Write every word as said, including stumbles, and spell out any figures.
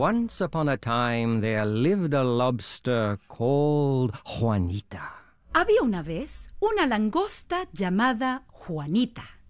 Once upon a time there lived a lobster called Juanita. Había una vez una langosta llamada Juanita.